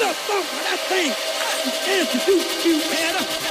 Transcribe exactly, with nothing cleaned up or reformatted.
the funk of that thing. I introduce you better.